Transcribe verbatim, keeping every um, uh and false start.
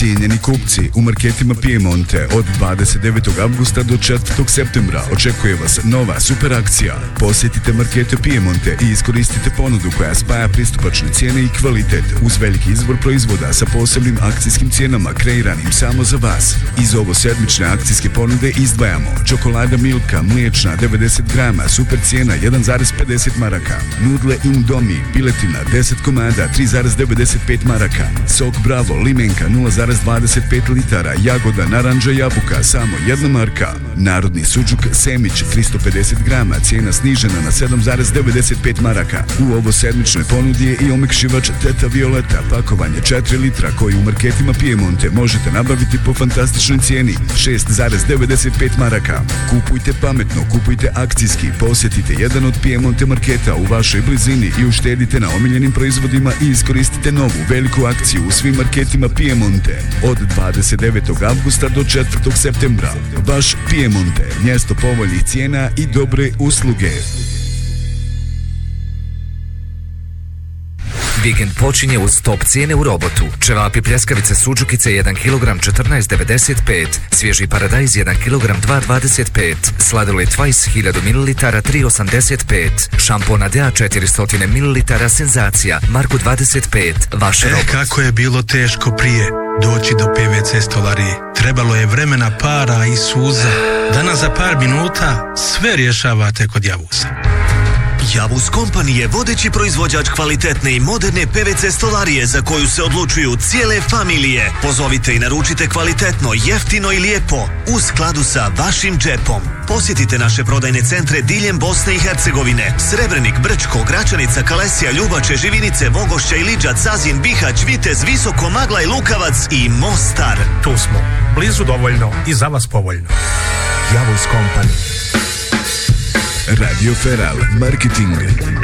Cijenjeni kupci, u marketima Piemonte od dvadeset devetog avgusta do četvrtog septembra očekuje vas nova super akcija. Posjetite markete Piemonte i iskoristite ponudu koja spaja pristupačne cijene i kvalitet uz veliki izbor proizvoda sa posebnim akcijskim cijenama kreiranim samo za vas. Iz ovo sedmične akcijske ponude izdvajamo čokolada Milka mliječna devedeset grama, super cijena jedan zarez pedeset maraka, nudle Indomie piletina deset komada tri zarez devedeset pet maraka, sok Bravo limenka nula zarez dvadeset pet litara, jagoda naranđa jabuka samo jedna marka, narodni suđuk Semić tristo pedeset grama, cijena snižena na sedam zarez devedeset pet maraka. U ovo sedmičnoj ponudi je i omekšivač Teta Violeta, pakovanje četiri litra koji u marketima Piemonte možete nabaviti po fantastičnoj cijeni šest zarez devedeset pet maraka. Kupujte pametno, kupujte akcijski, posjetite jedan od Piemonte marketa u vašoj blizini i uštedite na omiljenim proizvodima i iskoristite novu veliku akciju u svim marketima Piemonte od dvadeset devetog avgusta do četvrtog septembra. Baš Piemonte, mjesto povoljnih cijena i dobre usluge. Vikend počinje uz top cijene u Robotu. Čevapi pljeskavice suđukice jedan kilogram četrnaest devedeset pet, svježi paradajz jedan kilogram dva dvadeset pet, sladoled Twice hiljadu mililitara tri osamdeset pet, šampon Adea četiristo mililitara Senzacija Marko dvadeset pet. Vaš e, Robot. Kako je bilo teško prije doći do P V C stolarije. Trebalo je vremena, para i suza. Danas za par minuta sve rješavate kod Javusa. Javus Company je vodeći proizvođač kvalitetne i moderne P V C stolarije za koju se odlučuju cijele familije. Pozovite i naručite kvalitetno, jeftino i lijepo u skladu sa vašim džepom. Posjetite naše prodajne centre diljem Bosne i Hercegovine: Srebrenik, Brčko, Gračanica, Kalesija, Ljubače, Živinice, Vogošća, Iliđa, Cazin, Bihać, Vitez, Visoko, Maglaj, Lukavac i Mostar. Tu smo, blizu dovoljno i za vas povoljno. Javus Company. Radio Feral Marketing.